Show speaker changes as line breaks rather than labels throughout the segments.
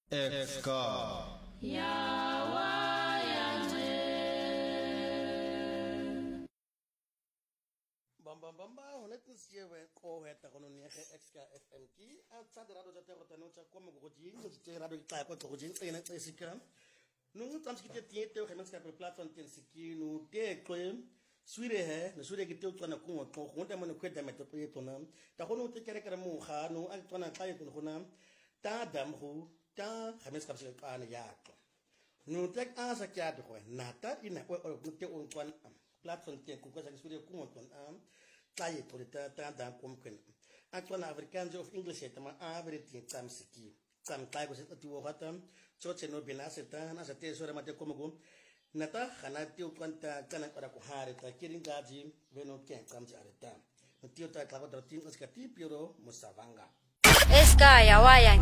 Eska.
Bamba, honetens je we het gewoon nege extra FM ki. Outside radio dat er dan ook komen gojin, dat je radio klaar komt gojin en het is ik. Nu tams kite tie te gemeenskap op platform ten siki nu te kwem. Swire he, na swire kite ook na kom ko honda man kweda met op je tonam. Ta hono te kere kere mo ga nu al tona kai kun honam. Ta dam hu, ta gemeenskap se aan ja. Nu tek asa kya de ko nata ina o te on kwan platform ten ko sa swire ko on am. Tlaie por ta dan kom kun. Actual Afrikaans of English het maar everything tam siki. Tam tlaie ko se tu o hatam. Choche no binaseta na sa te sore mate kom go. Nata khana ti o kwanta kana para ko hare ta kirin gaji veno ken kam ja reta. Ti ta klava dra tin ska ti piro musavanga.
Eska ya wayang.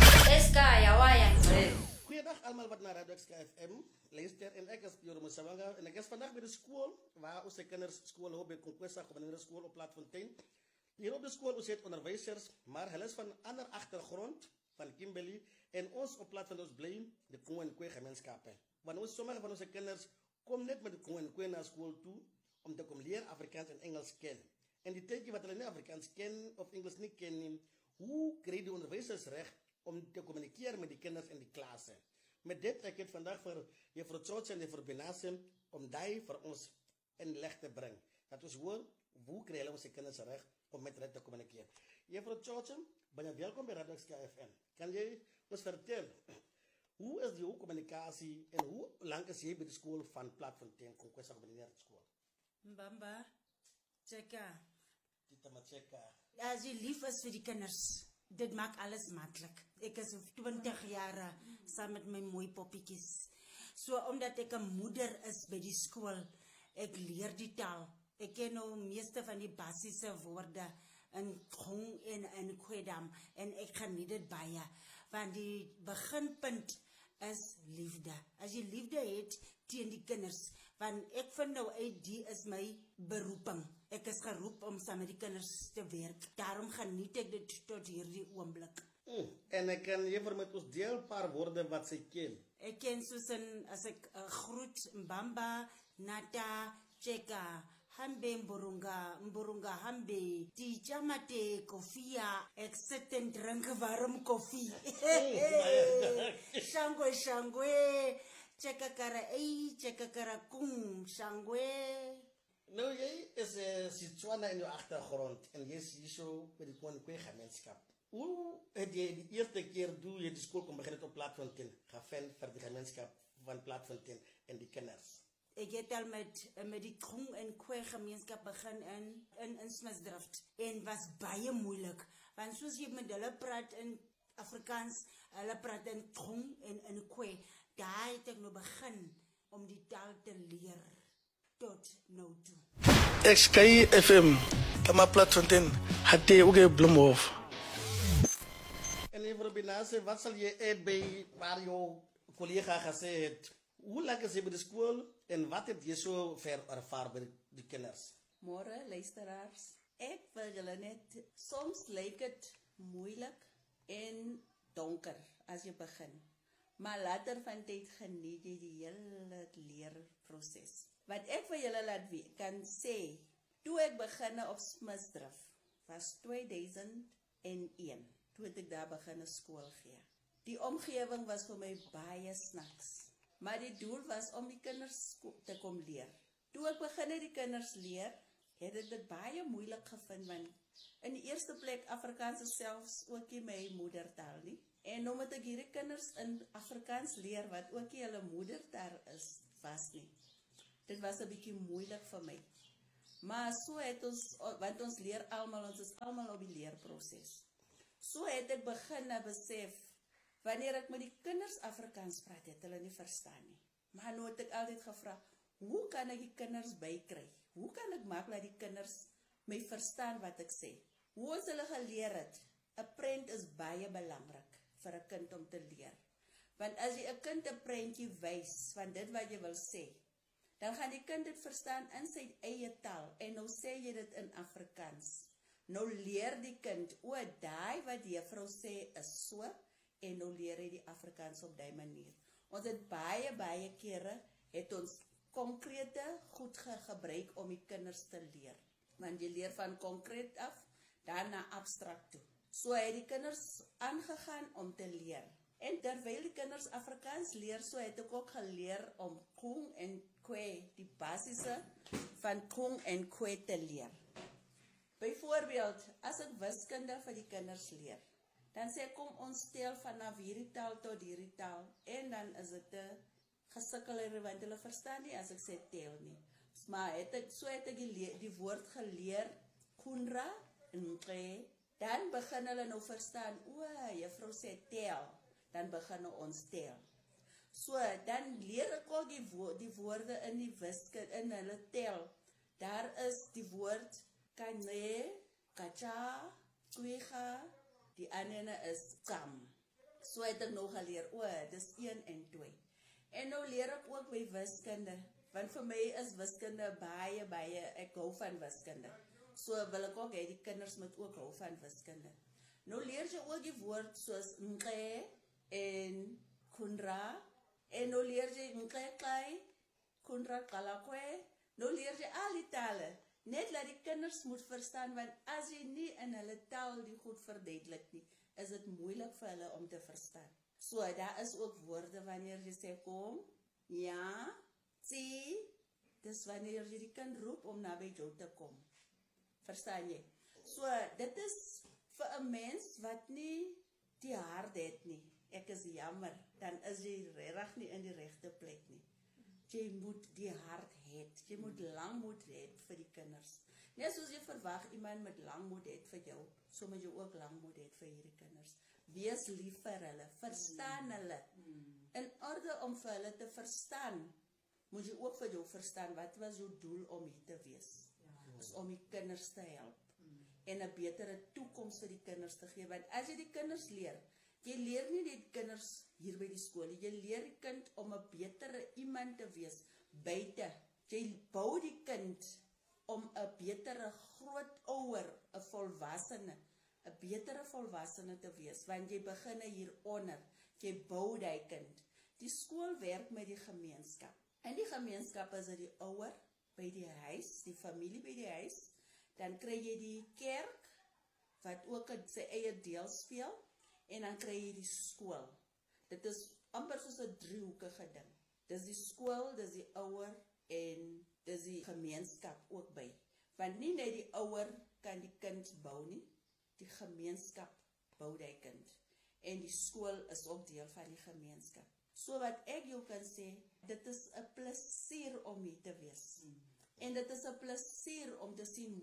Eska ya wayang.
Goeiedag allemaal wat naar Radio FM. Luister en ek is Piro Musavanga en ek is vandag by die skool waar ons se kinders skool hou by Konkwesa Gemeente Skool op Platfontein. Hier op die skool ons het onderwysers, maar hulle is van ander agtergrond van Kimberley en ons op Platfontein ons bly die Koenkwe gemeenskappe. Want ons sommige van ons kinders kom net met die Koenkwe na skool toe om te kom leer Afrikaans en Engels ken. En die tydjie wat hulle nie Afrikaans ken of Engels nie ken nie, hoe kry die onderwysers reg om te communiceren met die kinders in die klasse? Met dit ek het vandag vir juffrou Trots en juffrou Benasem om daai vir ons in leg te bring. Dat ons hoor hoe kry hulle ons kinders reg om met hulle te kommunikeer. Juffrou Trots, baie welkom by Radio FM. Kan jy ons vertel hoe is die kommunikasie en hoe lank is jy by die skool van Platfontein Konkwesa Gemeente Skool?
Mbamba, cheka.
Dit maar cheka.
As jy lief is vir die kinders, dit maak alles maklik. Ek is 20 jaar saam met my mooi poppietjies. So omdat ek 'n moeder is by die skool, ek leer die taal. Ek ken nou meeste van die basiese woorde in Gong en in Kwedam en ek geniet dit baie, want die beginpunt is liefde. As jy liefde het teen die kinders, want ek vind nou uit die is my beroeping. Ek is geroep om saam met die kinders te werk. Daarom geniet ek dit tot hierdie oomblik.
En ek kan jy vir met ons deel paar woorde wat sy ken.
Ek ken soos as ek groet Mbamba, Nata, Cheka, Hambe Mburunga Hambe, Tijamate, Kofia, ek sit en drink warm koffie. Shangwe, Cheka kara kum, shangwe.
Nou jy is Setswana in jou agtergrond en jy is hier so by die Koenkwe gemeenskap. Hoe het jy die eerste keer toe jy die skool kom begin het op Platfontein gevind vir die gemeenskap van Platfontein en die kinders?
Ek het al met die Koenkwe gemeenskap begin in Smisdrift en was baie moeilik, want soos jy met hulle praat in Afrikaans, hulle praat in Kong en in Kwe, daar het ek nou begin om die taal te leer tot nou toe.
XK FM, kama Platfontein, hati uge Bloemhof.
En juffrou Benasem, wat sal jy uit by waar jou collega gesê het? Hoe lang is jy by die skool en wat het jy so ver ervaar by die kinders?
Môre luisteraars, ek wil julle net, soms lyk dit moeilik en donker as jy begin. Maar later van tyd geniet jy die hele leerproses. Wat ek vir julle kan sê, toe ek begin op Smisdrift, was 2001, toe het ek daar begin skool gee. Die omgewing was vir my baie snaks, maar die doel was om die kinders te kom leer. Toe ek begin die kinders leer, het ek dit baie moeilik gevind, want in die eerste plek Afrikaans is selfs ook nie my moedertaal nie. En omdat ek hierdie kinders in Afrikaans leer, wat ook nie hulle moedertaal is, was nie. Dit was 'n bietjie moeilik vir my. Maar so het ons, want ons leer almal, ons is almal op die leerproses. So het ek begin besef, wanneer ek met die kinders Afrikaans praat, het hulle nie verstaan nie. Maar nou het ek altyd gevra, hoe kan ek die kinders bykry? Hoe kan ek maak dat die kinders my verstaan wat ek sê? Hoe ons hulle geleer het, 'n prent is baie belangrik vir 'n kind om te leer. Want as jy 'n kind 'n prentjie wys van dit wat jy wil sê, dan gaan die kind dit verstaan in sy eie taal en nou sê jy dit in Afrikaans. Nou leer die kind, o, daai wat juffrou sê is so en nou leer hy die Afrikaans op die manier. Ons het baie kere het ons konkrete goed gebruik om die kinders te leer. Want jy leer van konkreet af, dan na abstract toe. So het die kinders aangegaan om te leer. En terwyl die kinders Afrikaans leer, so het ek ook geleer om Kung en Kwe, die basisse van Kung en Kwe te leer. Byvoorbeeld, as ek wiskunde vir die kinders leer, dan sê kom ons tel vanaf hierdie taal tot hierdie taal, en dan is dit te gesukkel want hulle verstaan nie as ek sê tel nie. Maar het ek die woord geleer, Kunra en Nkre, dan begin hulle nou verstaan, juffrou sê tel, dan begin ons tel. So, dan leer ek ook die woorde in die wiskunde, in hulle tel. Daar is die woord Kane, Kacha, Kwiga, die ander is Kam. So het ek nou geleer, dis 1 en 2. En nou leer ek ook by wiskunde, want vir my is wiskunde baie, ek hou van wiskunde. So wil ek ook hê die kinders moet ook hou van wiskunde. Nou leer jy ook die woord soos Nkre en Kunra, en nou leer jy Nkre Kai, Kunra Kalakwe, nou leer jy al die tale. Net laat die kinders moet verstaan, want as jy nie in hulle taal die goed verduidelik nie, is dit moeilik vir hulle om te verstaan. So, daar is ook woorde wanneer jy sê kom, ja, si, dis wanneer jy die kind roep om na by jou te kom. Verstaan jy? So, dit is vir 'n mens wat nie die hart het nie. Ek is jammer, dan is jy regtig nie in die regte plek nie. Jy moet die hart hê. Jy moet langmoed hê vir die kinders. Net soos jy verwag iemand met langmoed het vir jou, so moet jy ook langmoed hê vir hierdie kinders. Wees lief vir hulle, verstaan hulle. In orde om vir hulle te verstaan, moet jy ook vir jou verstaan wat was jou doel om hier te wees. Is om die kinders te help en 'n betere toekoms vir die kinders te gee. Want as jy die kinders leer, jy leer nie die kinders hier by die skool, jy leer die kind om 'n betere iemand te wees buite. Jy bou die kind om 'n betere grootouer, 'n volwassene, 'n betere volwassene te wees, want jy begin hieronder. Jy bou die kind. Die skool werk met die gemeenskap. En die gemeenskap is die ouer by die huis, die familie by die huis. Dan kry jy die kerk wat ook sy eie deel speel. En dan kry jy die skool. Dit is amper soos 'n driehoekige ding. Dis die skool, dis die ouer en dis die gemeenskap ook by. Want nie net die ouer kan die kind bou nie, die gemeenskap bou die kind. En die skool is ook deel van die gemeenskap. So wat ek jou kan sê, dit is 'n plesier om hier te wees. En dit is 'n plesier om te sien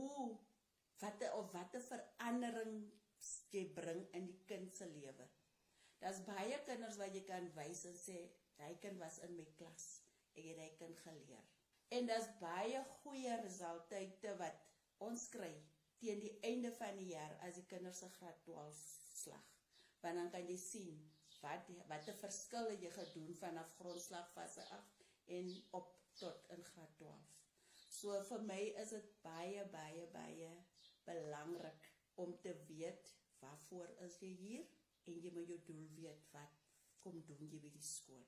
wat 'n verandering jy bring in die kind se lewe. Daar's baie kinders wat jy kan wys en sê, die kind was in my klas, ek het die kind geleer. En daar's baie goeie resultate wat ons kry teen die einde van die jaar as die kinders se graad 12 slag. Want dan kan jy sien wat 'n verskil het jy gedoen vanaf grondslag fase 8 en op tot in graad 12. So vir my is dit baie belangrik om te weet waarvoor is jy hier en jy moet jou doel weet wat kom doen jy by die skool.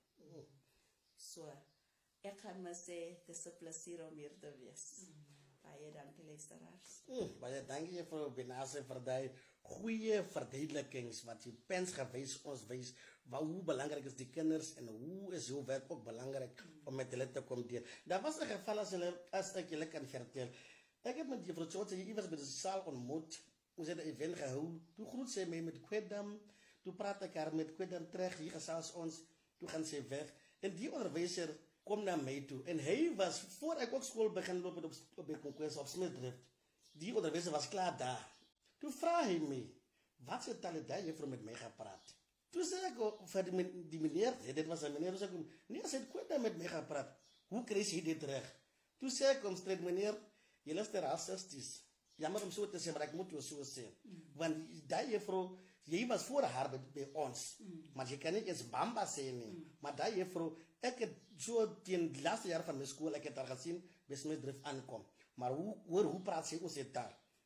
So ek gaan maar sê dis 'n plesier om hier te wees. Baie dankie luisteraars.
Baie dankie juffrou Benase vir daai goeie verduidelikings wat jy pens gewys ons wys hoe belangrik is die kinders en hoe is jou werk ook belangrik om met hulle te kom deel. Daar was 'n geval as ek julle kan vertel. Ek het met juffrou Tjotse iewers by die saal ontmoet. Ons het 'n event gehou. Toe groet sy my met Kwedam. Toe praat ek haar met Kwedam terug. Hier gesels ons. Toe gaan sy weg. En die onderwyser kom na my toe. En hy was, voor ek ook skool begin loop op die Konkwes op Smithrift, die onderwyser was klaar daar. Toe vra hy my, wat se taal het juffrou met my gepraat? Toe sê ek vir die meneer, dit was 'n meneer, sê ek, nee, sy het Kwedam met my gepraat. Hoe kry sy dit reg? Toe sê ek omstreeks meneer, julle is rassisties. Jammer om so te sê, maar ek moet jou so sê. Want die juffrou, jy was voor haar by ons, maar jy kan nie eens Bamba sê nie. Maar die juffrou, ek het so teen die laaste jaar van my skool, ek het haar gesien, by Smithrift aankom. Maar hoe praat sy ons het daar?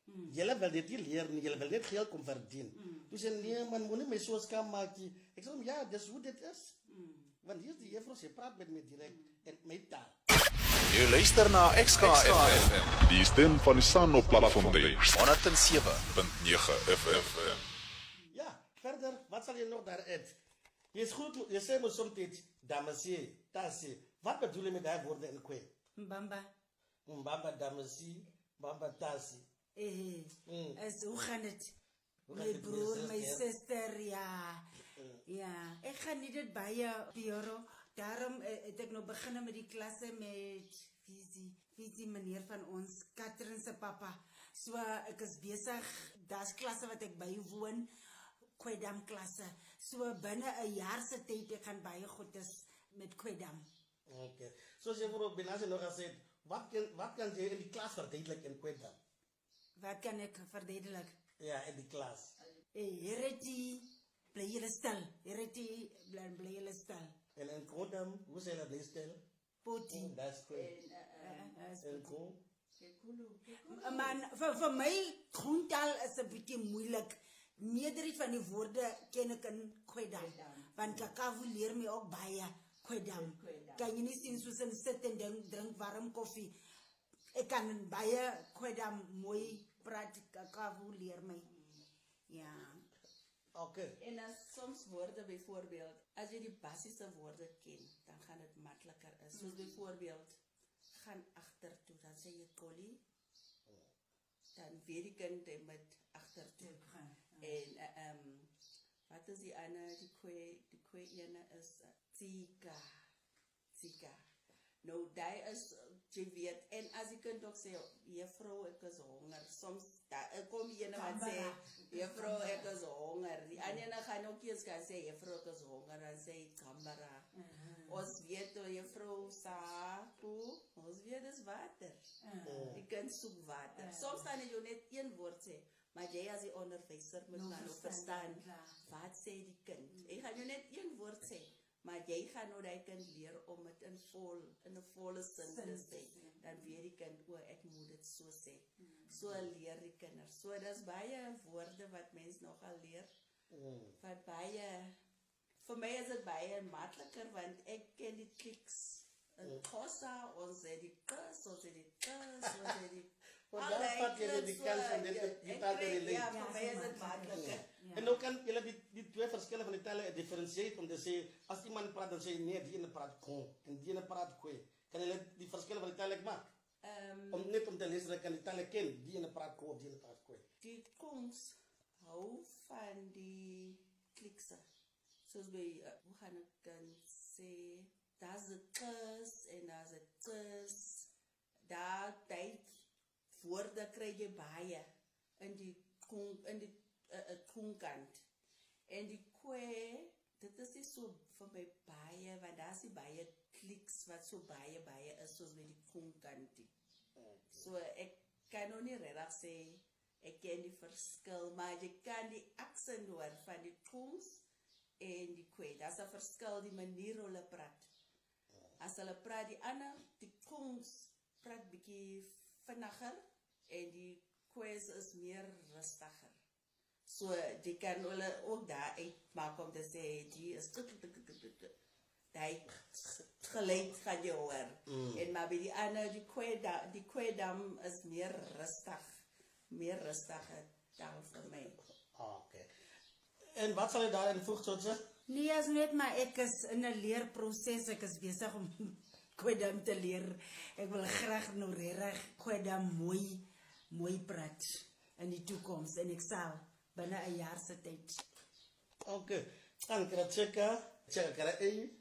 Julle wil dit nie leer nie, julle wil net geld kom verdien. Toe sê nee man, moenie my so skam maak nie. Ek sê hom ja, dis hoe dit is. Want hier is die juffrou, sy praat met my direk in my taal.
Jy luister na XKFM,
Die stem van die San op Platfontein.
107.9 FM.
Ja, verder, wat sal jy nog daar uit? Jy is goed, jy sê mos soms damasie, tasie. Wat bedoel jy met daai woorde in Kwe?
Mbamba.
Mbamba damasie, mbamba tasie.
Hoe gaan het?
Hoe gaan
My
dit met
broer,
jou
my
suster?
suster, ja. Ja, ek gaan nie dit baie, Piero. Daarom het ek nou begin met die klasse met Visie meneer van ons, Katrin se papa. So ek is besig, daar's klasse wat ek bywoon, Kwedam klasse. So binne 'n jaar se tyd ek gaan baie goed is met Kwedam.
Okay. Soos jy voor Benazia nog gesê het, wat kan jy in die klas verduidelik in Kwedam?
Wat kan ek verduidelik?
Ja, in die klas.
Hereti, bly julle stil. Hereti, bly julle stil.
En in Kwedam, hoe sê hulle dit stel?
Poti.
That's great. En Kwo?
Man, vir my grondtaal is 'n bietjie moeilik. Meerderheid van die woorde ken ek in Kwedam. Want Kakavu leer my ook baie Kwedam. Kan jy nie sien soos in sit en drink warm koffie. Ek kan baie Kwedam mooi praat, Kakavu leer my. Ja.
Okay.
En as soms woorde byvoorbeeld, as jy die basiese woorde ken, dan gaan dit makliker is. Soos byvoorbeeld, gaan agtertoe, dan sê jy kollie, dan weet die kind hy met agtertoe. En wat is die ander, die kwe ene is Tsika. Nou, die is, jy weet, en as die kind ook sê, juffrou, ek is honger, soms, kom ene wat sê, juffrou, ek is honger, die ander gaan ook eens gaan sê, juffrou, ek is honger, dan sê, kambara. Ons weet, juffrou, Saku, ons weet, dis water. Die kind soek water. Soms kan jy net een woord sê, maar jy as die onderwyser moet nou verstaan, wat sê die kind? Jy gaan jou net een woord sê, maar jy gaan nou die kind leer om het in 'n volle sin te sê. Dan weet die kind, ek moet dit so sê. So leer die kinders. So dis baie woorde wat mens nogal leer. Wat baie, vir my is dit baie makliker, want ek ken die kliks in Xhosa, ons het die kus, ons het die kus, ons het die...
Want daar vat jy die kans om dit taal te relate.
Ja, vir my is dit makliker.
En nou kan julle die twee verskille van die tale differentiate om te sê, as iemand praat dan sê nee, die ene praat Kwo en die ene praat Kwe. Kan julle die verskille van die tale maak? Om net om te lees dat kan die tale ken, die ene praat Kwo of die ene praat Kwe.
Die Kongs hou van die klikse. Soos by, hoe gaan ek kan sê, daar's 'n kus en daar's 'n kus. Daar tyd woorde kry jy baie in die Konkant. En die Kwe, dit is nie so vir my baie, want daar's nie baie kliks wat so baie is soos by die Konkant. So ek kan nog nie regtig sê ek ken die verskil, maar jy kan die accent hoor van die Kongs en die Kwe. Daar's 'n verskil, die manier hoe hulle praat. As hulle praat, die ander, die Kongs praat bietjie vinniger en die Kwes is meer rustiger. So jy kan hulle ook daar uitmaak om te sê, die is die geleid gaan jy hoor. En maar by die ander, die Kwedam is meer rustige taal vir my.
Okay. En wat sal jy daarin voeg, Tsotse?
Nee, as net maar ek is in 'n leerproses, ek is besig om Kwedam te leer. Ek wil graag nou regtig Kwedam mooi praat in die toekoms en ek sal binne 'n jaar se tyd.
Okay. Dan kry cheka kry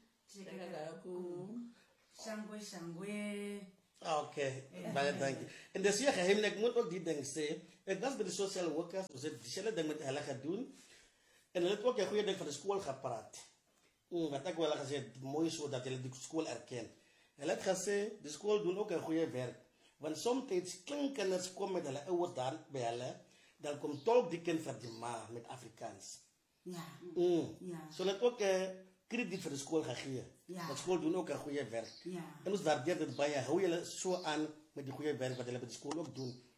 Shangwe.
Okay, baie dankie. En dis hier geheimlik moet ook die ding sê. Ek was by die social workers, ons het dieselfde ding met hulle gedoen. En hulle het ook 'n goeie ding van die skool gepraat. Wat ek wel gesê het, mooi so dat hulle die skool erken. Hulle het gesê die skool doen ook 'n goeie werk. Want soms klein kinders kom met hulle ouers daar by hulle, dan kom tolk die kind vir die ma met Afrikaans.
Ja.
So hulle het ook krediet vir die skool gegee.
Ja.
Die skool doen ook 'n goeie werk.
Ja.
En ons waardeer dit baie. Hou julle so aan met die goeie werk wat hulle by die skool ook doen.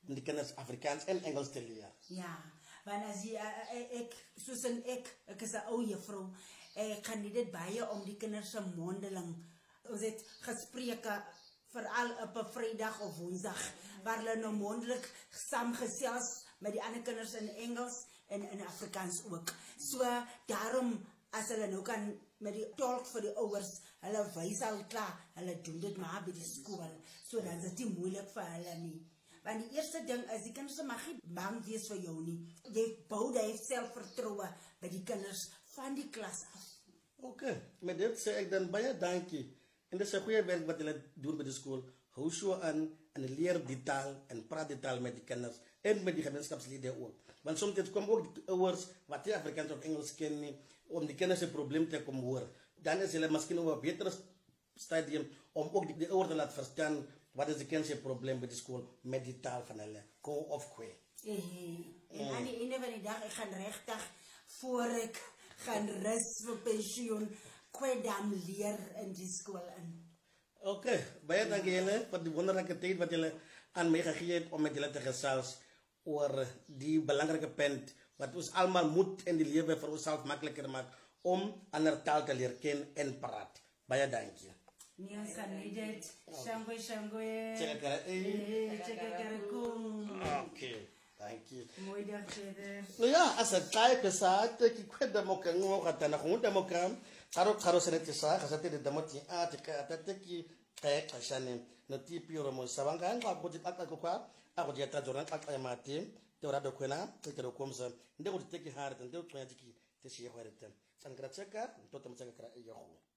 om die kinders Afrikaans en Engels te leren.
Ja, want as jy ek soos in ek is 'n ou juffrou. Ek gaan nie dit baie om die kinders se mondeling. Ons het gespreke veral op 'n Vrydag of Woensdag waar hulle nou mondelik saamgesels met die ander kinders in Engels en in Afrikaans ook. So daarom as hulle nou kan met die tolk vir die ouers, hulle wys al klaar, hulle doen dit maar by die skool. So dan is dit nie moeilik vir hulle nie. Want die eerste ding is, die kinders mag nie bang wees vir jou nie. Jy bou die selfvertroue by die kinders van die klas af.
Oké, met dit sê ek dan baie dankie. En dit is 'n goeie werk wat hulle doen by die skool. Hou so aan en leer die taal en praat die taal met die kinders en met die gemeenskapslede ook. Want soms kom ook die ouers wat nie Afrikaans of Engels ken nie, om die kinders se probleem te kom hoor. Dan is hulle miskien op 'n beter stadium om ook die ouers te laat verstaan wat is die kind se probleem by die skool met die taal van hulle. Ko of kwe.
En aan die einde van die dag, ek gaan regtig voor ek gaan rus vir pensioen, kwedam leer in die skool in.
Oké, baie dankie julle vir die wonderlike tyd wat julle aan my gegee het om met julle te gesels oor die belangrike punt wat ons almal moet in die lewe vir onsself makliker maak om ander taal te leer ken en praat. Baie dankie.
Nee, ons gaan nie dit. Shangwe. Chekakara kum.
Oké, dankie.
Mooi dag verder.
Nou ja, as ek kyk besaat ek kwenda mo kan mo gata na kung mo kan karo sa nete sa kasate de damoti atika tateki kaya kasane no tipi ro mo sabanga ang ko dit ako kwa ako dia ta joran ka mate te ora do kwena te ro komsa ndego teki harata ndego twanya jiki te shi hwarata san kra cheka to tam cheka kra yahu